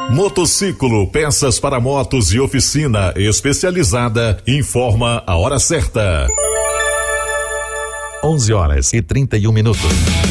Motociclo, peças para motos e oficina especializada, informa a hora certa. 11h31.